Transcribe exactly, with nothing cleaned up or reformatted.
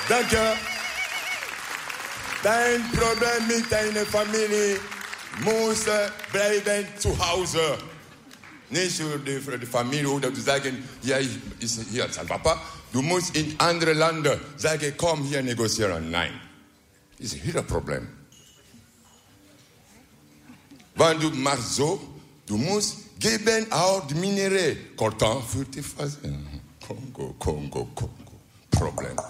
Danke. Dein Problem mit deiner Familie muss bleiben zu Hause. Nicht für die, für die Familie oder zu sagen, ja, ich ist hier als Papa. Du musst in andere Länder sagen, komm hier negozieren. Nein. Das ist ihr Problem. Wenn du machst so, du musst geben auch die Minerais. Coltan für die Phase. Kongo, Kongo, Kongo. Problem.